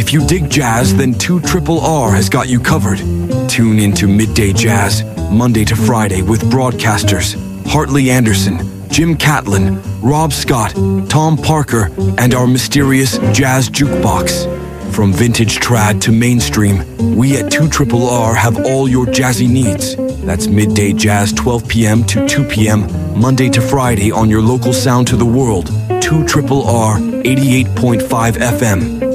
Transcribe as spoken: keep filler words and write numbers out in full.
If you dig jazz, then two Triple R has got you covered. Tune into Midday Jazz, Monday to Friday with broadcasters Hartley Anderson, Jim Catlin, Rob Scott, Tom Parker, and our mysterious Jazz Jukebox. From vintage trad to mainstream, we at two Triple R have all your jazzy needs. That's Midday Jazz, twelve p.m. to two p.m., Monday to Friday on your local sound to the world, two Triple R, eighty-eight point five F M.